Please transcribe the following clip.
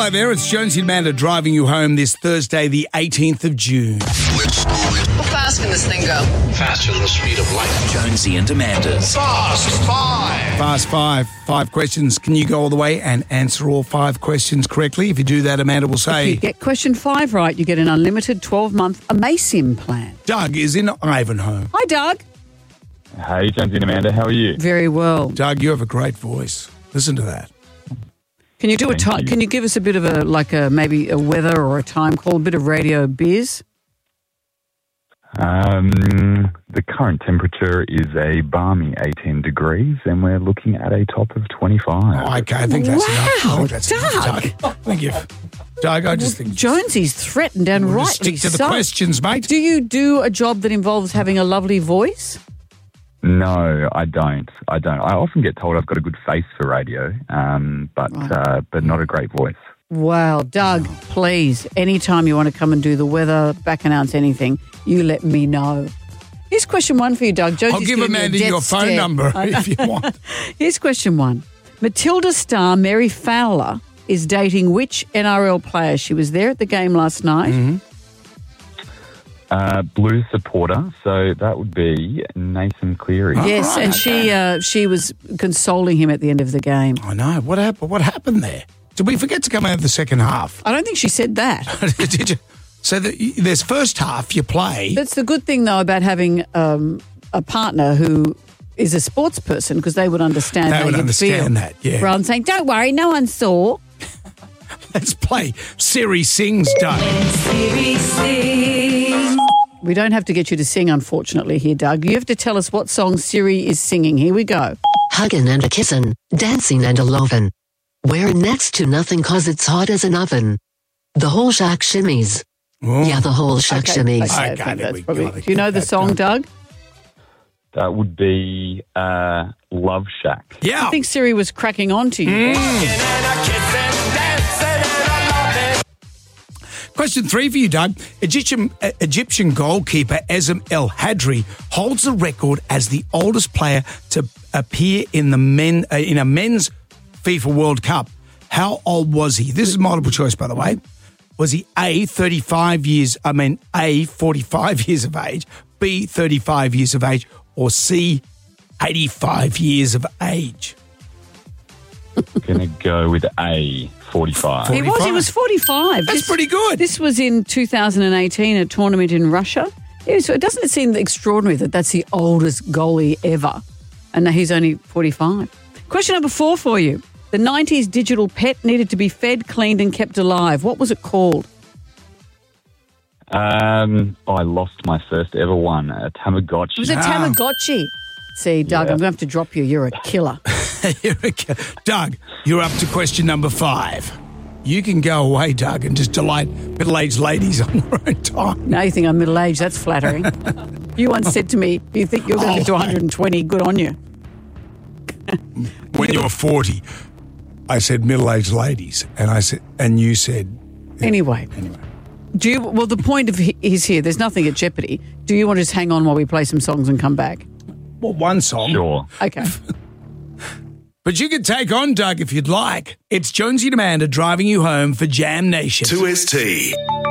Hello there, it's Jonesy and Amanda driving you home this Thursday, the 18th of June. How fast can this thing go? Faster than the speed of light. Jonesy and Amanda's Fast Five. Fast five. 5 questions. Can you go all the way and answer all 5 questions correctly? If you do that, Amanda will If say, you get question 5 right, you get an unlimited 12-month Amacium plan. Doug is in Ivanhoe. Hi, Doug. Hey, Jonesy and Amanda, how are you? Very well. Doug, you have a great voice. Listen to that. Can you do a time? Can you give us a bit of maybe a weather or a time call, a bit of radio biz? The current temperature is a balmy 18 degrees, and we're looking at a top of 25. Oh, okay, I think that's enough. I Wow, think that's enough, Doug. Thank you. Doug, I just think Jonesy's threatened and we'll rightly just stick to the so. questions, mate. Do you do a job that involves having a lovely voice? No, I don't. I often get told I've got a good face for radio, but not a great voice. Wow, Doug, please, anytime you want to come and do the weather, back announce anything, you let me know. Here's question 1 for you, Doug. Jonesy's I'll give giving Amanda you a your death phone stare. number if you want. Here's question 1. Matilda star Mary Fowler is dating which NRL player? She was there at the game last night. Mm-hmm. Blues supporter, so that would be Nathan Cleary. Yes, right, and she was consoling him at the end of the game. I know. What happened? What happened there? Did we forget to come out of the second half? I don't think she said that. Did you? So there's first half, you play. That's the good thing, though, about having a partner who is a sports person, because they would understand They how would you understand feel. that, yeah. Rather than saying, don't worry, no one saw. Let's play Siri Sings, Doug. We don't have to get you to sing, unfortunately, here, Doug. You have to tell us what song Siri is singing. Here we go. Huggin' and a kissin', dancing and a lovin'. Wearing next to nothing 'cause it's hot as an oven. The whole shack shimmies. Oh. Yeah, the whole shack shimmies. Okay, I think there that's we probably- go. Do you know the That song, done. Doug? That would be Love Shack. Yeah. I think Siri was cracking on to you. Question 3 for you, Doug. Egyptian goalkeeper Ezem El Hadri holds the record as the oldest player to appear in a men's FIFA World Cup. How old was he? This is multiple choice, by the way. Was he A, 45 years of age, B, 35 years of age, or C, 85 years of age? Gonna go with A, 45. He was 45. That's pretty good. This was in 2018, a tournament in Russia. Yeah, so doesn't it seem extraordinary that that's the oldest goalie ever? And he's only 45. Question number 4 for you. The 90s digital pet needed to be fed, cleaned and kept alive. What was it called? I lost my first ever one, a Tamagotchi. It was a Tamagotchi. See, Doug, I'm going to have to drop you. You're a killer. Doug, you're up to question number 5. You can go away, Doug, and just delight middle-aged ladies on your own time. Now you think I'm middle-aged. That's flattering. You once said to me, you think you're going to get to 120. Good on you. When you were 40, I said middle-aged ladies, and you said... Anyway. Well, the point is here, there's nothing at jeopardy. Do you want to just hang on while we play some songs and come back? Well, one song. Sure. Okay. But you can take on Doug if you'd like. It's Jonesy and Amanda driving you home for Jam Nation. 2ST.